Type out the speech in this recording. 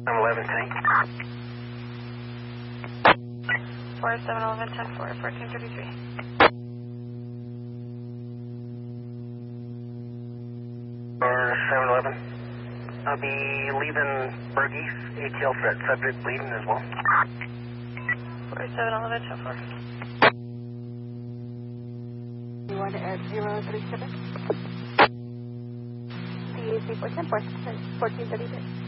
I'm 11, tank. 4711, 10-4, 1433. 711. I'll be leaving Burgess, ATL threat, subject bleeding as well. 4711, 10-4. You want to add 037? CAC for 10-4, 1433.